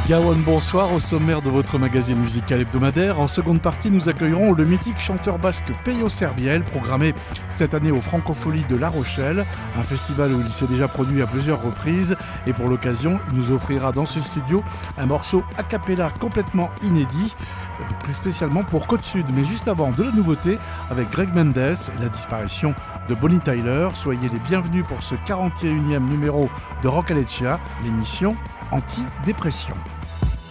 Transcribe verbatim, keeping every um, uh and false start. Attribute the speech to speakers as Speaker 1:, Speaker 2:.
Speaker 1: Gawan, bonsoir. Au sommaire de votre magazine musical hebdomadaire, en seconde partie, nous accueillerons le mythique chanteur basque Peyo Serbiel, programmé cette année au Francophonie de La Rochelle, un festival où il s'est déjà produit à plusieurs reprises. Et pour l'occasion, il nous offrira dans ce studio un morceau a cappella complètement inédit, spécialement pour Côte Sud. Mais juste avant, de la nouveauté avec Greg Mendes et la disparition de Bonnie Tyler. Soyez les bienvenus pour ce quarante et unième numéro de Rock Aleccia, l'émission anti-dépression.